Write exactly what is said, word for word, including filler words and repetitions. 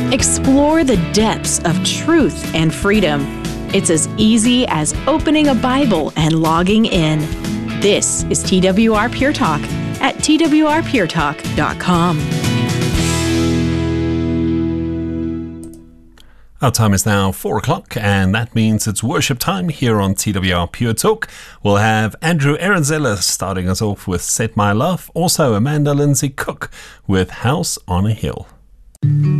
Explore the depths of truth and freedom. It's as easy as opening a Bible and logging in. This is T W R Pure Talk at T W R pure talk dot com. Our time is now four o'clock, and that means it's worship time here on T W R Pure Talk. We'll have Andrew Aranzella starting us off with Set My Love, also Amanda Lindsay Cook with House on a Hill.